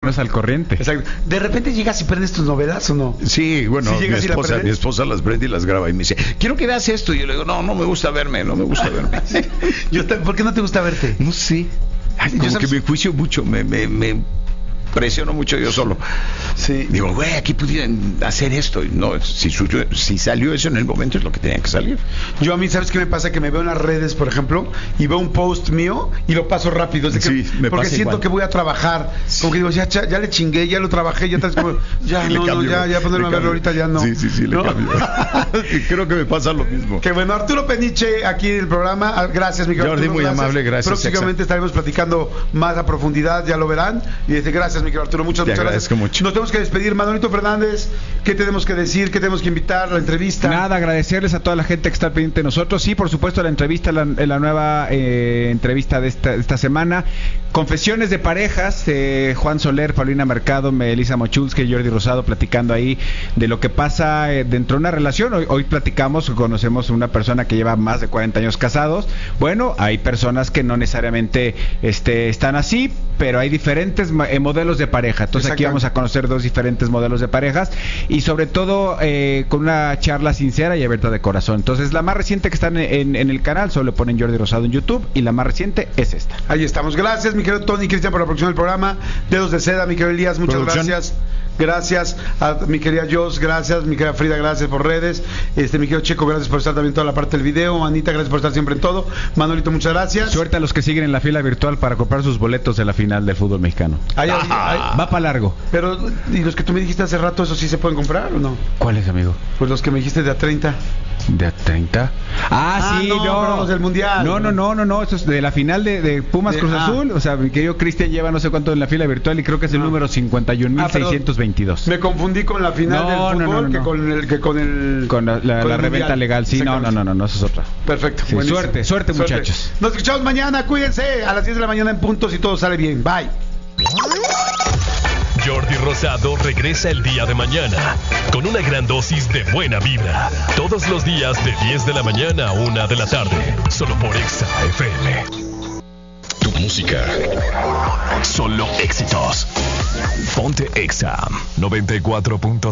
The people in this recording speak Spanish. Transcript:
pones al corriente. Exacto. ¿De repente llegas y prendes tus novelas o no? Sí, bueno, ¿Sí llegas mi esposa las prende y las graba y me dice, quiero que veas esto. Y yo le digo, no me gusta verme. ¿Por qué no te gusta verte? No sé. Como que me juicio mucho, me presiono mucho yo solo. Sí. Digo, güey, aquí pudieran hacer esto. Y no, si salió eso en el momento es lo que tenía que salir. Yo a mí, ¿sabes qué me pasa? Que me veo en las redes, por ejemplo, y veo un post mío y lo paso rápido. Sí, me porque pasa siento igual. que voy a trabajar. Como que digo, ya le chingué, ya lo trabajé, ya ponerme a verlo ahorita ya no. Sí, le cambio. Creo que me pasa lo mismo. Que bueno, Arturo Peniche aquí en el programa. Gracias, mi querido Jordi, Arturo, muy amable, gracias. Próximamente estaremos platicando más a profundidad, ya lo verán. Y gracias, mi querido Arturo, muchas gracias. Mucho. Nos tenemos que despedir. Manolito Fernández, ¿qué tenemos que decir? ¿Qué tenemos que invitar? ¿La entrevista? Nada, agradecerles a toda la gente que está pendiente de nosotros. Sí, por supuesto, la entrevista, la nueva entrevista de esta semana. Confesiones de parejas, Juan Soler, Paulina Mercado, Melissa Mochulski, Jordi Rosado, platicando ahí de lo que pasa dentro de una relación. Hoy platicamos, conocemos una persona que lleva más de 40 años casados. Bueno, hay personas que no necesariamente están así, pero hay diferentes modelos de pareja. Entonces aquí vamos a conocer dos diferentes modelos de parejas y sobre todo con una charla sincera y abierta de corazón. Entonces la más reciente que está en el canal, solo ponen Jordi Rosado en YouTube, y la más reciente es esta. Ahí estamos. Gracias, mi querido Tony Cristian, por la producción del programa. Dedos de Seda, mi querido Elías, muchas gracias. Gracias a mi querida Jos, gracias, mi querida Frida, gracias por redes, mi querido Checo, gracias por estar también en toda la parte del video, Anita, gracias por estar siempre en todo, Manolito, muchas gracias. Suerte a los que siguen en la fila virtual para comprar sus boletos de la final del fútbol mexicano. Va para largo. Pero, ¿y los que tú me dijiste hace rato, esos sí se pueden comprar o no? ¿Cuáles, amigo? Pues los que me dijiste de a 30. ¿De a 30? Sí, no. Los del Mundial. No, eso es de la final de Pumas Cruz Azul. O sea, mi querido Cristian lleva no sé cuánto en la fila virtual y creo que es el número 51.622. Me confundí con la final del fútbol con la reventa legal. Sí, no, eso es otra. Perfecto. Sí, suerte, muchachos. Nos escuchamos mañana, cuídense, a las 10 de la mañana en punto, si todo sale bien. Bye. Jordi Rosado regresa el día de mañana con una gran dosis de buena vibra. Todos los días de 10 de la mañana a 1 de la tarde. Solo por Exa FM. Tu música. Solo éxitos. Ponte Exa 94.5.